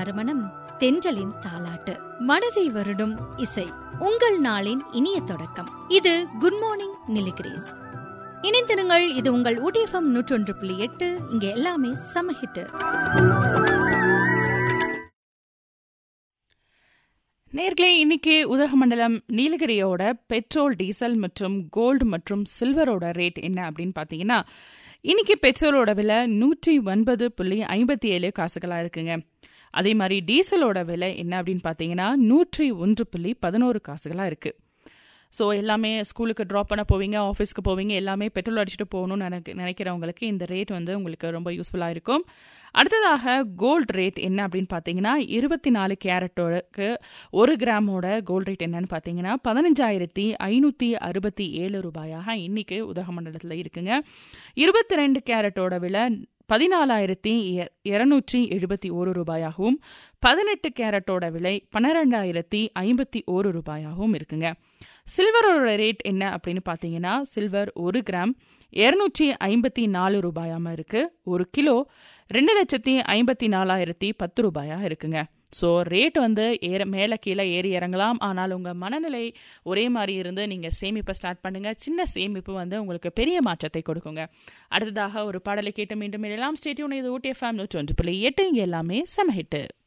நறுமணம், தென்றலின் தாலாட்டு, மனதை வருடும் இசை, உங்கள் நாளின் இனிய தொடக்கம். இது குட் மார்னிங் நீலகிரிஸ். இணைந்திருங்கள், இது உங்கள் ஊட்டி FM 101.8. இங்க எல்லாமே செம ஹிட். நேர்களே, இன்னைக்கு உதகமண்டலம் நீலகிரியோட பெட்ரோல், டீசல் மற்றும் கோல்டு மற்றும் சில்வரோட ரேட் என்ன அப்படின்னு பார்த்தீங்கன்னா, இன்னைக்கு பெட்ரோலோட விலை 109.57 காசுகளாக இருக்குங்க. அதே மாதிரி டீசலோட விலை என்ன அப்படின்னு பார்த்தீங்கன்னா 101.11 காசுகளாக இருக்குது. ஸோ எல்லாமே ஸ்கூலுக்கு ட்ராப் பண்ண போவீங்க, ஆஃபீஸ்க்கு போவீங்க, எல்லாமே பெட்ரோல் அடிச்சுட்டு போகணும்னு நினைக்கிறவங்களுக்கு இந்த ரேட் வந்து உங்களுக்கு ரொம்ப யூஸ்ஃபுல்லாக இருக்கும். அடுத்ததாக கோல்டு ரேட் என்ன அப்படின்னு பார்த்தீங்கன்னா 24 கேரட்டோக்கு 1 கிராமோட கோல்டு ரேட் என்னன்னு பார்த்தீங்கன்னா 15,567 ரூபாயாக இன்னைக்கு உதகமண்டலத்தில் இருக்குங்க. 22 கேரட்டோட விலை 14,271 ரூபாயாகவும் 18 கேரட்டோட விலை 12,051 ரூபாயாகவும் இருக்குங்க. சில்வரோட ரேட் என்ன அப்படின்னு பார்த்தீங்கன்னா, சில்வர் 1 கிராம் 254 ரூபாயாம இருக்கு. 1 கிலோ 2,54,010 ரூபாயாக இருக்குங்க. ஸோ ரேட் வந்து மேலே கீழே ஏறி இறங்கலாம். ஆனால் உங்கள் மனநிலை ஒரே மாதிரி இருந்து நீங்கள் சேமிப்பை ஸ்டார்ட் பண்ணுங்கள். சின்ன சேமிப்பு வந்து உங்களுக்கு பெரிய மாற்றத்தை கொடுக்குங்க. அடுத்ததாக ஒரு பாடலை கேட்டு மீண்டும் எல்லாம் ஸ்டேடியோன். இது ஊட்டி FM 101.8. இங்கே எல்லாமே செம ஹிட்டு.